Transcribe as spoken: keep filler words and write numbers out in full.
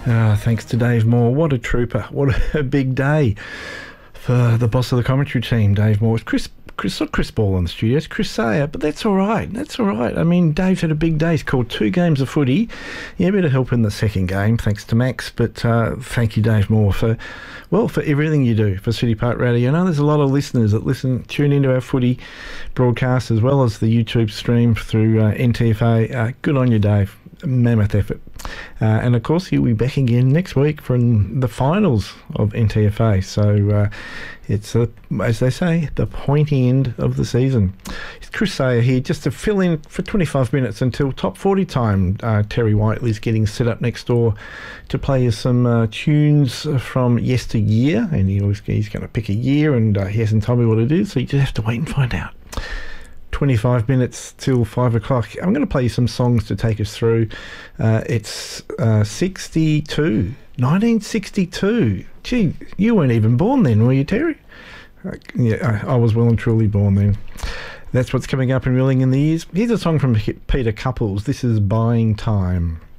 Uh, thanks to Dave Moore. What a trooper. What a big day for the boss of the commentary team, Dave Moore. It's Chris, Chris, not Chris Ball in the studio, it's Chris Sayer, but that's all right. That's all right. I mean, Dave's had a big day. He's called two games of footy. Yeah, a bit of help in the second game, thanks to Max, but uh, thank you, Dave Moore, for, well, for everything you do for City Park Radio. I know there's a lot of listeners that listen, tune into our footy broadcast as well as the YouTube stream through uh, N T F A. Uh, good on you, Dave. Mammoth effort. Uh, and of course he'll be back again next week for the finals of N T F A, so uh, it's uh, as they say, the pointy end of the season. It's Chris Sayer here just to fill in for twenty-five minutes until top forty time. uh, Terry Whiteley's getting set up next door to play us some uh, tunes from yesteryear, and he always, he's going to pick a year, and uh, he hasn't told me what it is, so you just have to wait and find out. twenty-five minutes till five o'clock. I'm going to play you some songs to take us through. Uh, it's uh, sixty-two. nineteen sixty-two. Gee, you weren't even born then, were you, Terry? Uh, yeah, I, I was well and truly born then. That's what's coming up in Reeling in the Years. Here's a song from Peter Couples. This is Buying Time.